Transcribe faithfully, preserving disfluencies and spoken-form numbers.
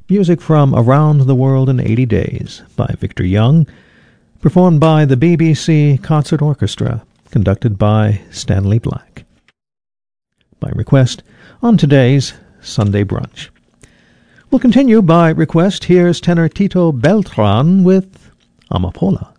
music from Around the World in eighty days by Victor Young, performed by the B B C Concert Orchestra, conducted by Stanley Black. By request on today's Sunday Brunch. We'll continue by request. Here's tenor Tito Beltran with Amapola.